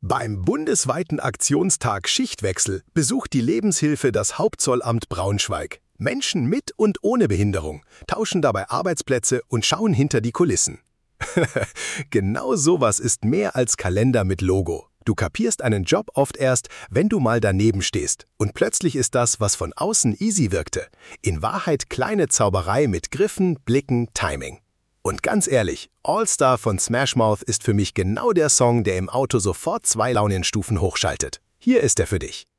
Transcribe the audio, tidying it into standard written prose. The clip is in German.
Beim bundesweiten Aktionstag Schichtwechsel besucht die Lebenshilfe das Hauptzollamt Braunschweig. Menschen mit und ohne Behinderung tauschen dabei Arbeitsplätze und schauen hinter die Kulissen. Genau sowas ist mehr als Kalender mit Logo. Du kapierst einen Job oft erst, wenn du mal daneben stehst. Und plötzlich ist das, was von außen easy wirkte, in Wahrheit kleine Zauberei mit Griffen, Blicken, Timing. Und ganz ehrlich, All Star von Smash Mouth ist für mich genau der Song, der im Auto sofort 2 Launenstufen hochschaltet. Hier ist er für dich.